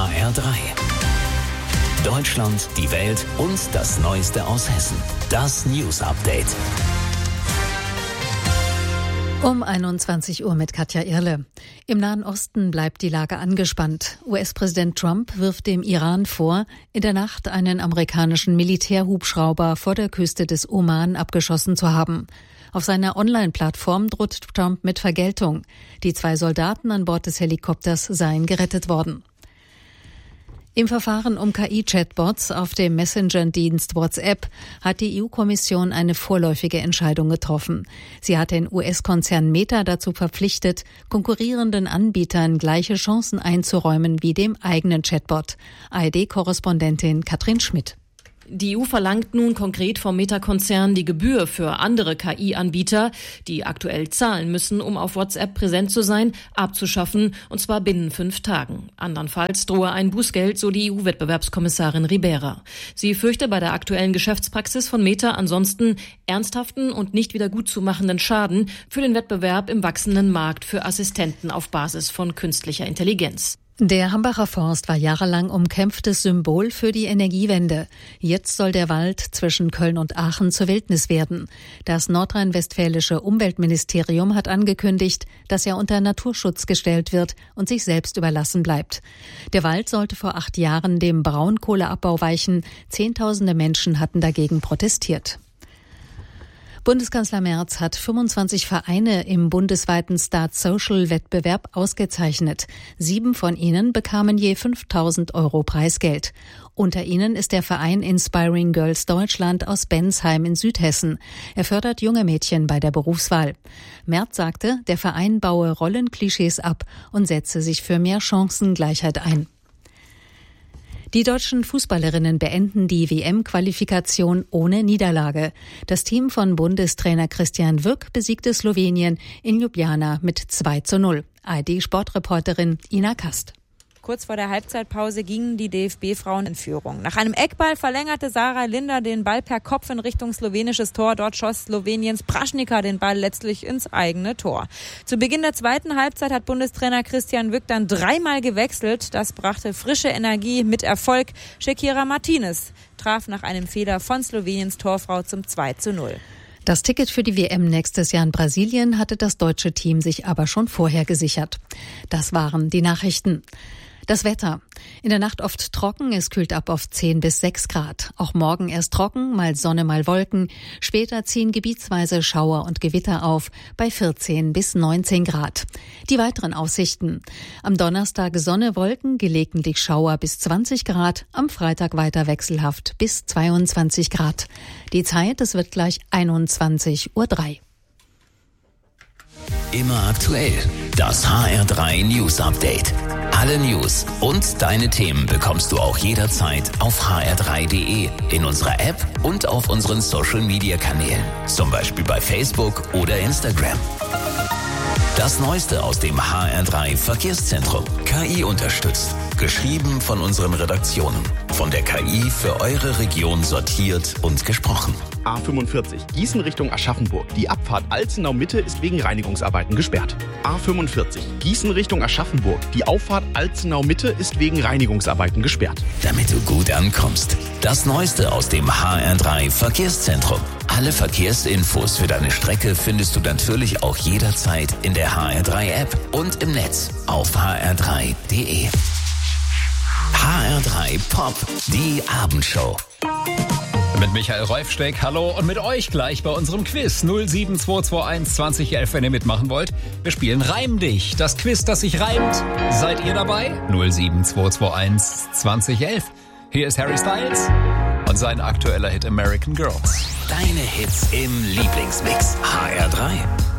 HR3. Deutschland, die Welt und das Neueste aus Hessen. Das News Update. Um 21 Uhr mit Katja Irle. Im Nahen Osten bleibt die Lage angespannt. US-Präsident Trump wirft dem Iran vor, in der Nacht einen amerikanischen Militärhubschrauber vor der Küste des Oman abgeschossen zu haben. Auf seiner Online-Plattform droht Trump mit Vergeltung. Die 2 Soldaten an Bord des Helikopters seien gerettet worden. Im Verfahren um KI-Chatbots auf dem Messenger-Dienst WhatsApp hat die EU-Kommission eine vorläufige Entscheidung getroffen. Sie hat den US-Konzern Meta dazu verpflichtet, konkurrierenden Anbietern gleiche Chancen einzuräumen wie dem eigenen Chatbot. ARD-Korrespondentin Katrin Schmidt. Die EU verlangt nun konkret vom Meta-Konzern die Gebühr für andere KI-Anbieter, die aktuell zahlen müssen, um auf WhatsApp präsent zu sein, abzuschaffen, und zwar binnen 5 Tagen. Andernfalls drohe ein Bußgeld, so die EU-Wettbewerbskommissarin Ribera. Sie fürchte bei der aktuellen Geschäftspraxis von Meta ansonsten ernsthaften und nicht wieder gutzumachenden Schaden für den Wettbewerb im wachsenden Markt für Assistenten auf Basis von künstlicher Intelligenz. Der Hambacher Forst war jahrelang umkämpftes Symbol für die Energiewende. Jetzt soll der Wald zwischen Köln und Aachen zur Wildnis werden. Das nordrhein-westfälische Umweltministerium hat angekündigt, dass er unter Naturschutz gestellt wird und sich selbst überlassen bleibt. Der Wald sollte vor 8 Jahren dem Braunkohleabbau weichen. Zehntausende Menschen hatten dagegen protestiert. Bundeskanzler Merz hat 25 Vereine im bundesweiten Start-Social-Wettbewerb ausgezeichnet. 7 von ihnen bekamen je 5.000 € Preisgeld. Unter ihnen ist der Verein Inspiring Girls Deutschland aus Bensheim in Südhessen. Er fördert junge Mädchen bei der Berufswahl. Merz sagte, der Verein baue Rollenklischees ab und setze sich für mehr Chancengleichheit ein. Die deutschen Fußballerinnen beenden die WM-Qualifikation ohne Niederlage. Das Team von Bundestrainer Christian Wück besiegte Slowenien in Ljubljana mit 2:0. ARD-Sportreporterin Ina Kast. Kurz vor der Halbzeitpause gingen die DFB-Frauen in Führung. Nach einem Eckball verlängerte Sarah Linder den Ball per Kopf in Richtung slowenisches Tor. Dort schoss Sloweniens Praschnika den Ball letztlich ins eigene Tor. Zu Beginn der zweiten Halbzeit hat Bundestrainer Christian Wück dann 3-mal gewechselt. Das brachte frische Energie mit Erfolg. Shakira Martinez traf nach einem Fehler von Sloweniens Torfrau zum 2:0. Das Ticket für die WM nächstes Jahr in Brasilien hatte das deutsche Team sich aber schon vorher gesichert. Das waren die Nachrichten. Das Wetter. In der Nacht oft trocken, es kühlt ab auf 10 bis 6 Grad. Auch morgen erst trocken, mal Sonne, mal Wolken. Später ziehen gebietsweise Schauer und Gewitter auf, bei 14 bis 19 Grad. Die weiteren Aussichten. Am Donnerstag Sonne, Wolken, gelegentlich Schauer bis 20 Grad. Am Freitag weiter wechselhaft bis 22 Grad. Die Zeit, es wird gleich 21:03 Uhr. Immer aktuell. Das HR3 News Update. Alle News und deine Themen bekommst du auch jederzeit auf hr3.de, in unserer App und auf unseren Social-Media-Kanälen. Zum Beispiel bei Facebook oder Instagram. Das Neueste aus dem HR3 Verkehrszentrum. KI unterstützt. Geschrieben von unseren Redaktionen. Von der KI für eure Region sortiert und gesprochen. A45 Gießen Richtung Aschaffenburg. Die Abfahrt Alzenau-Mitte ist wegen Reinigungsarbeiten gesperrt. A45 Gießen Richtung Aschaffenburg. Die Auffahrt Alzenau-Mitte ist wegen Reinigungsarbeiten gesperrt. Damit du gut ankommst. Das Neueste aus dem HR3 Verkehrszentrum. Alle Verkehrsinfos für deine Strecke findest du natürlich auch jederzeit in der HR3-App und im Netz auf hr3.de. HR3 Pop, die Abendshow. Mit Michael Reufsteck, hallo, und mit euch gleich bei unserem Quiz 07221 2011, wenn ihr mitmachen wollt. Wir spielen Reim dich, das Quiz, das sich reimt. Seid ihr dabei? 07221 2011. Hier ist Harry Styles und sein aktueller Hit American Girls. Deine Hits im Lieblingsmix. HR3.